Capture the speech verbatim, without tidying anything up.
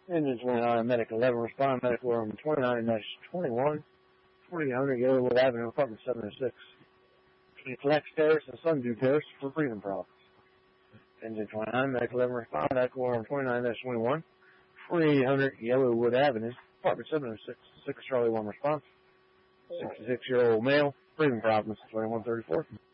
Engine twenty-nine, Medic eleven, respond, Medic Room twenty-nine twenty-one, forty hundred Yellowwood Avenue, apartment seven oh six. Between Flex Terrace and Sundew Terrace for Freedom Province. Engine twenty-nine, Medic eleven, respond, Medic Room twenty-nine twenty-one, forty hundred Yellowwood Avenue, apartment seven oh six. six Charlie one response. sixty-six-year-old male, Freedom Province, twenty-one thirty-four.